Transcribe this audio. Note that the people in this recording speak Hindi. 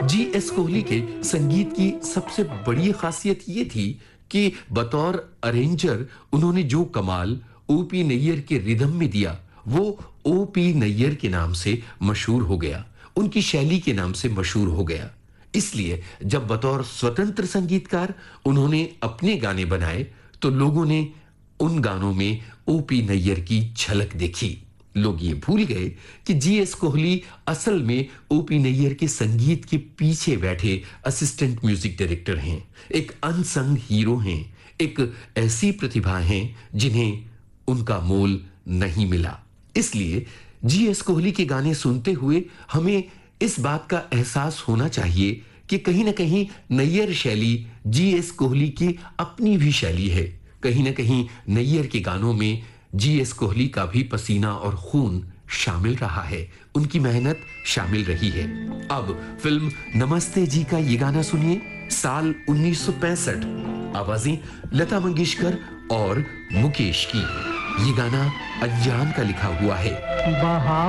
जी.एस. कोहली के संगीत की सबसे बड़ी खासियत ये थी कि बतौर अरेंजर उन्होंने जो कमाल ओपी नैयर के रिदम में दिया, वो ओपी नैयर के नाम से मशहूर हो गया, उनकी शैली के नाम से मशहूर हो गया। इसलिए जब बतौर स्वतंत्र संगीतकार उन्होंने अपने गाने बनाए, तो लोगों ने उन गानों में ओपी नैयर की झलक देखी। लोग ये भूल गए कि जी.एस. कोहली असल में ओपी नैयर के संगीत के पीछे बैठे असिस्टेंट म्यूजिक डायरेक्टर हैं, एक अनसंग हीरो हैं, एक ऐसी प्रतिभा हैं जिन्हें उनका मोल नहीं मिला। इसलिए जी.एस. कोहली के गाने सुनते हुए हमें इस बात का एहसास होना चाहिए कि कहीं ना कहीं नैयर शैली जी.एस. कोहली की अपनी भी शैली है। कहीं ना कहीं नैयर के गानों में जी.एस. कोहली का भी पसीना और खून शामिल रहा है, उनकी मेहनत शामिल रही है। अब फिल्म नमस्ते जी का ये गाना सुनिए, साल 1965, आवाजें लता मंगेशकर और मुकेश की। ये गाना अनजान का लिखा हुआ है।